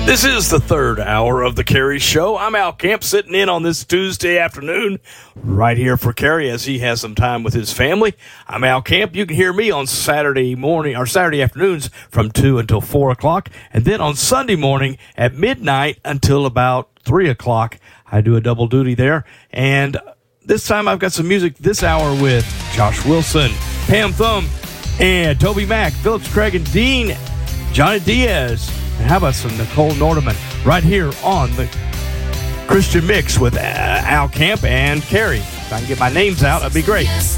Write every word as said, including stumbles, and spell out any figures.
This is the third hour of the Carey Show. I'm Al Camp, sitting in on this Tuesday afternoon right here for Carey as he has some time with his family. I'm Al Camp. You can hear me on Saturday morning or Saturday afternoons from two until four o'clock. And then on Sunday morning at midnight until about three o'clock. I do a double duty there. And this time I've got some music this hour with Josh Wilson, Pam Thumb, and Toby Mack, Phillips Craig and Dean, Johnny Diaz. And how about some Nicole Nordeman right here on the Christian Mix with uh, Al Camp and Carey. If I can get my names out, that'd be great.